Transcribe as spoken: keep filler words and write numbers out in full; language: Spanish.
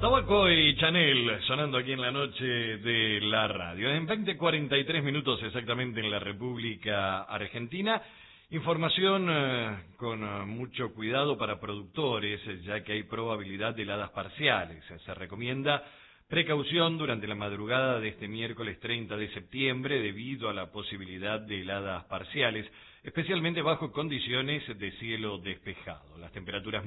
Tabaco y Chanel sonando aquí en la noche de la radio. En veinte cuarenta y tres minutos exactamente en la República Argentina. Información eh, con eh, mucho cuidado para productores, eh, ya que hay probabilidad de heladas parciales. Se recomienda precaución durante la madrugada de este miércoles treinta de septiembre debido a la posibilidad de heladas parciales, especialmente bajo condiciones de cielo despejado. Las temperaturas